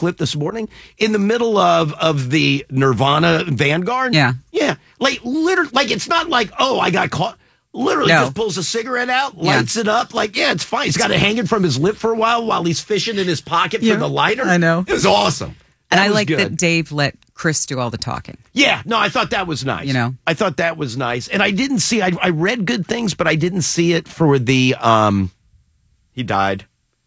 clip this morning in the middle of the Nirvana Vanguard. Yeah. Yeah. Like, literally, like, it's not like, oh, I got caught. Literally just pulls a cigarette out, lights it up. Like, yeah, it's fine. He's got it hanging from his lip for a while he's fishing in his pocket for the lighter. I know. It was awesome. And I like that Dave let Chris do all the talking. Yeah, no, I thought that was nice. I thought that was nice. And I didn't see, I read good things, but I didn't see it for the, he died.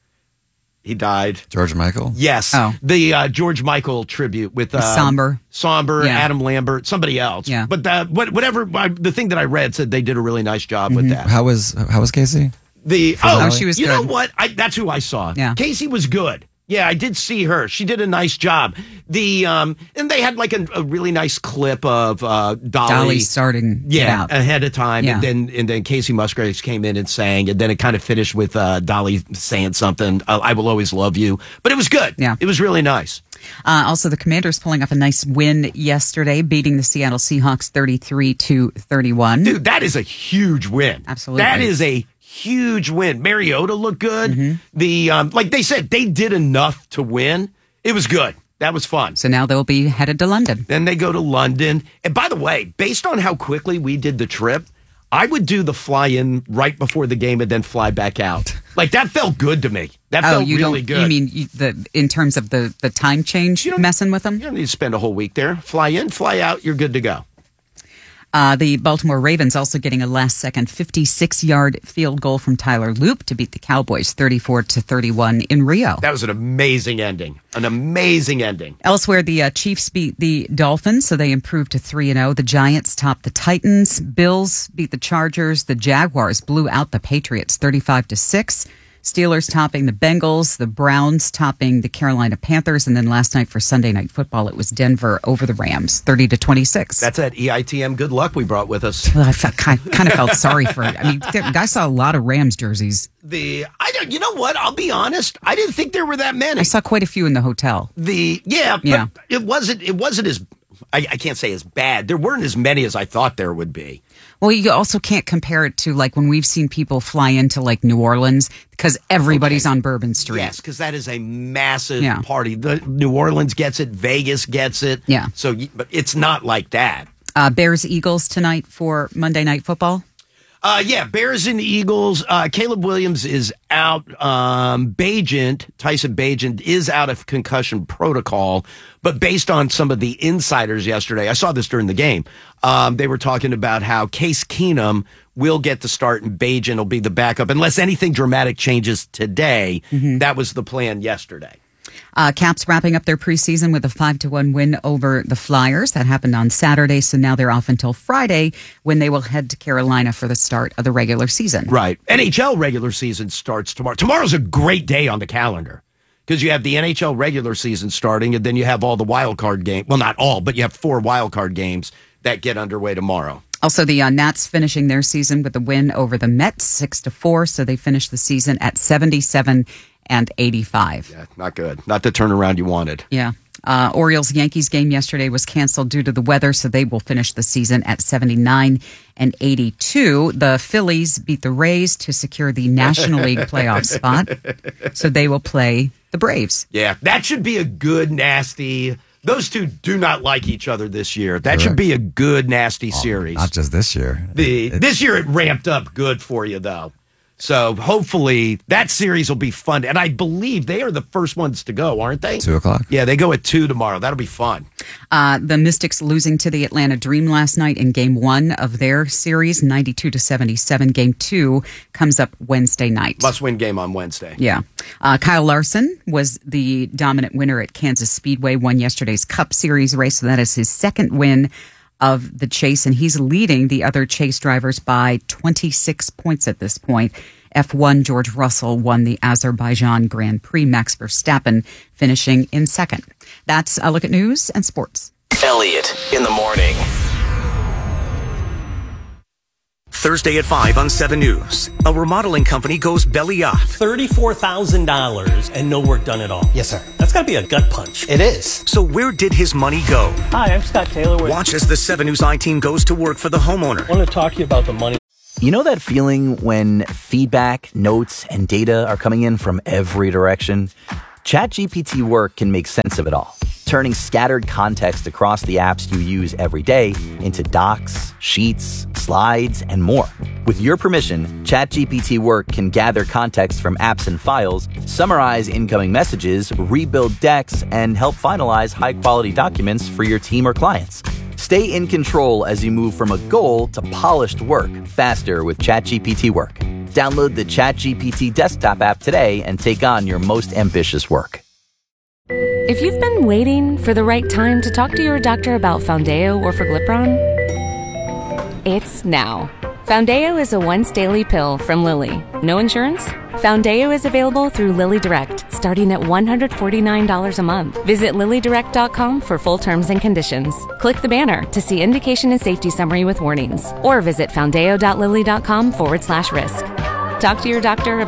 George Michael? Yes. Oh. The George Michael tribute with Somber, Adam Lambert, somebody else. Yeah. But the thing that I read said they did a really nice job with that. How was Casey? She was you good. know what? That's who I saw. Yeah. Casey was good. Yeah, I did see her. She did a nice job. And they had like a really nice clip of Dolly starting it out ahead of time, Yeah. and then Casey Musgraves came in and sang, and then it kind of finished with Dolly saying something. I will always love you, but it was good. Yeah, it was really nice. Also, the Commanders pulling off a nice win yesterday, beating the Seattle Seahawks 33-31. Dude, that is a huge win. Absolutely, that is a huge win. Mariota looked good. The like they said, they did enough to win. It was good. That was fun. So now they'll be headed to London. Then they go to London. And by the way, based on how quickly we did the trip, I would do the fly in right before the game and then fly back out. Like, that felt good to me. That felt really good. You mean in terms of the time change, messing with them? You don't need to spend a whole week there. Fly in, fly out, you're good to go. The Baltimore Ravens also getting a last-second 56-yard field goal from Tyler Loop to beat the Cowboys 34-31 in Rio. That was an amazing ending. An amazing ending. Elsewhere, the Chiefs beat the Dolphins, so they improved to 3-0. The Giants topped the Titans. Bills beat the Chargers. The Jaguars blew out the Patriots 35-6. Steelers topping the Bengals, the Browns topping the Carolina Panthers, and then last night for Sunday Night Football, it was Denver over the Rams, 30-26. That's that EITM good luck we brought with us. Well, I kind of felt sorry for it. I mean, I saw a lot of Rams jerseys. You know what? I'll be honest. I didn't think there were that many. I saw quite a few in the hotel. But it wasn't as, I can't say as bad. There weren't as many as I thought there would be. Well, you also can't compare it to like when we've seen people fly into like New Orleans because everybody's on Bourbon Street. Yes, because that is a massive party. The New Orleans gets it. Vegas gets it. Yeah. So, but it's not like that. Bears Eagles tonight for Monday Night Football. Bears and Eagles. Caleb Williams is out. Tyson Bagent is out of concussion protocol. But based on some of the insiders yesterday, I saw this during the game. They were talking about how Case Keenum will get the start and Bagent will be the backup unless anything dramatic changes today. That was the plan yesterday. Caps wrapping up their preseason with a 5-1 win over the Flyers. That happened on Saturday, so now they're off until Friday when they will head to Carolina for the start of the regular season. Right. NHL regular season starts tomorrow. Tomorrow's a great day on the calendar because you have the NHL regular season starting and then you have all the wild card games. Well, not all, but you have 4 wild card games that get underway tomorrow. Also, the Nats finishing their season with a win over the Mets, 6-4, so they finished the season at 77-85. Yeah, not good. Not the turnaround you wanted. Yeah. Orioles-Yankees game yesterday was canceled due to the weather, so they will finish the season at 79-82. The Phillies beat the Rays to secure the National League playoff spot, so they will play the Braves. Yeah, that should be a good, nasty... Those two do not like each other this year. That should be a good, nasty series. Not just this year. This year it ramped up good for you, though. So hopefully that series will be fun. And I believe they are the first ones to go, aren't they? 2:00. Yeah, they go at 2 tomorrow. That'll be fun. The Mystics losing to the Atlanta Dream last night in Game 1 of their series, 92-77. Game 2 comes up Wednesday night. Must-win game on Wednesday. Yeah. Kyle Larson was the dominant winner at Kansas Speedway, won yesterday's Cup Series race, so that is his second win of the chase, and he's leading the other chase drivers by 26 points at this point. F1 George Russell won the Azerbaijan Grand Prix. Max Verstappen finishing in second. That's a look at news and sports. Elliot in the morning. Thursday at 5 on 7 News. A remodeling company goes belly up. $34,000 and no work done at all. Yes, sir. That's got to be a gut punch. It is. So where did his money go? Hi, I'm Scott Taylor. Watch as the 7 News I-Team goes to work for the homeowner. I want to talk to you about the money. You know that feeling when feedback, notes, and data are coming in from every direction? ChatGPT Work can make sense of it all, turning scattered context across the apps you use every day into docs, sheets, slides, and more. With your permission, ChatGPT Work can gather context from apps and files, summarize incoming messages, rebuild decks, and help finalize high-quality documents for your team or clients. Stay in control as you move from a goal to polished work faster with ChatGPT Work. Download the ChatGPT desktop app today and take on your most ambitious work. If you've been waiting for the right time to talk to your doctor about Foundeo or Forglipron, it's now. Foundeo is a once-daily pill from Lilly. No insurance? Foundeo is available through Lilly Direct, starting at $149 a month. Visit LillyDirect.com for full terms and conditions. Click the banner to see indication and safety summary with warnings, or visit Foundeo.Lilly.com/risk. Talk to your doctor